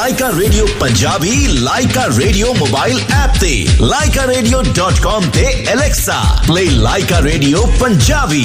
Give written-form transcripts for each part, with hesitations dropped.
Laika Radio Punjabi, Laika Radio mobile app te, laikaradio.com te Alexa, play Laika Radio Punjabi.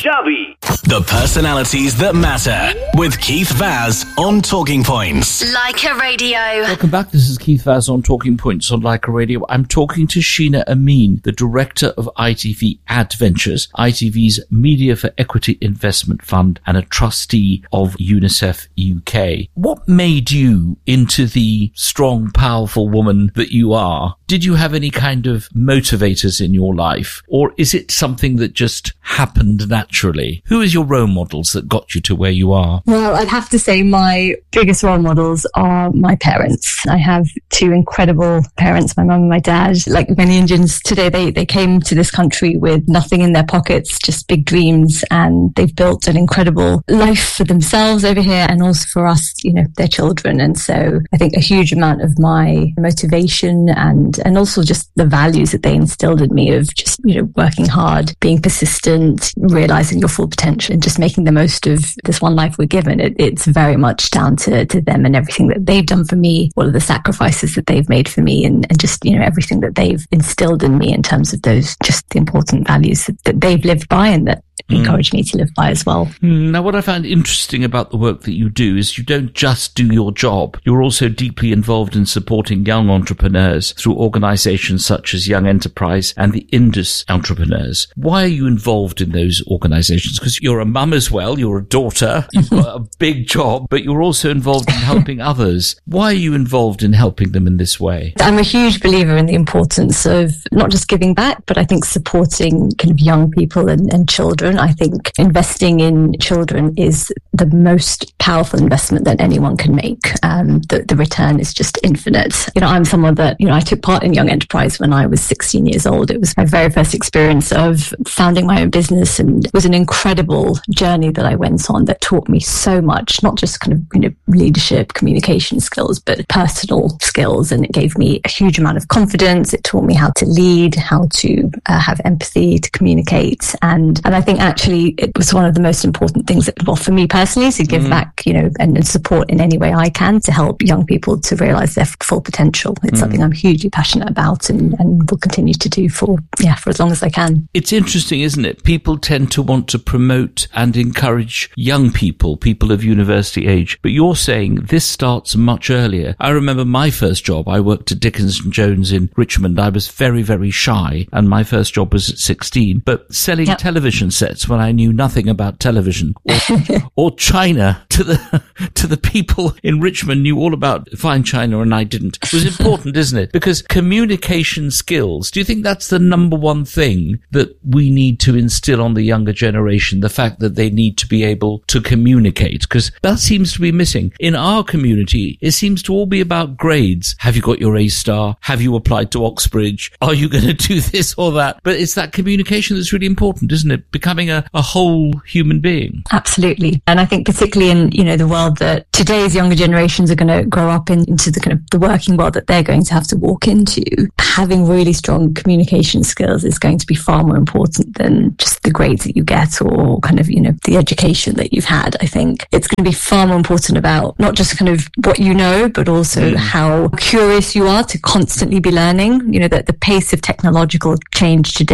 The personalities that matter with Keith Vaz on Talking Points. Laika Radio. Welcome back. This is Keith Vaz on Talking Points on Laika Radio. I'm talking to Sheena Amin, the director of ITV Ad Ventures, ITV's Media for Equity Investment Fund, and a trustee of UNICEF UK. What made you into the strong, powerful woman that you are? Did you have any kind of motivators in your life, or is it something that just happened naturally? Who is your role models that got you to where you are? Well, I'd have to say my biggest role models are my parents. I have two incredible parents, my mum and my dad. Like many Indians today, they came to this country with nothing in their pockets, just big dreams, and they've built an incredible life for themselves over here and also for us, their children. And so I think a huge amount of my motivation and also just the values that they instilled in me of just, working hard, being persistent, realizing your full potential and just making the most of this one life we're given. It's very much down to them and everything that they've done for me, all of the sacrifices that they've made for me and just, everything that they've instilled in me in terms of those, just the important values that they've lived by and that encouraged me to live by as well. Now, what I find interesting about the work that you do is you don't just do your job. You're also deeply involved in supporting young entrepreneurs through organizations such as Young Enterprise and the Indus Entrepreneurs. Why are you involved in those organizations? Because you're a mum as well, you're a daughter, you've got a big job, but you're also involved in helping others. Why are you involved in helping them in this way? I'm a huge believer in the importance of not just giving back, but I think supporting kind of young people and children. I think investing in children is the most powerful investment that anyone can make. The return is just infinite. I'm someone that, I took part in Young Enterprise when I was 16 years old. It was my very first experience of founding my own business, and it was an incredible journey that I went on that taught me so much, not just kind of, leadership, communication skills, but personal skills. And it gave me a huge amount of confidence. It taught me how to lead, how to have empathy, to communicate. And I think actually it was one of the most important things that, for me personally, to give back, and support in any way I can to help young people to realize their full potential. It's something I'm hugely passionate about and will continue to do for as long as I can. It's interesting, isn't it? People tend to want to promote and encourage young people of university age, but you're saying this starts much earlier. I remember my first job. I worked at Dickinson Jones in Richmond. I was very, very shy, and my first job was at 16, but selling television sets when I knew nothing about television or China to the people in Richmond knew all about fine china and I didn't. It was important, isn't it? Because communication skills, do you think that's the number one thing that we need to instill on the younger generation? The fact that they need to be able to communicate, because that seems to be missing. In our community, it seems to all be about grades. Have you got your A star? Have you applied to Oxbridge? Are you going to do this or that? But it's that communication that's really important, isn't it? Becoming a whole human being. Absolutely. And I think particularly in, the world that today's younger generations are going to grow up into the kind of the working world that they're going to have to walk into, having really strong communication skills is going to be far more important than just the grades that you get or kind of, the education that you've had. I think it's going to be far more important about not just kind of what you know, but also how curious you are to constantly be learning. That the pace of technological change today